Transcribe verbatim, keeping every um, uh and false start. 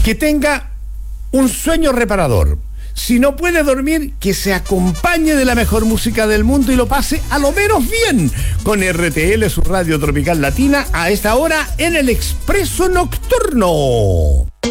Que tenga un sueño reparador. Si no puede dormir, que se acompañe de la mejor música del mundo y lo pase a lo menos bien con R T L, su radio tropical latina, a esta hora en el Expreso Nocturno.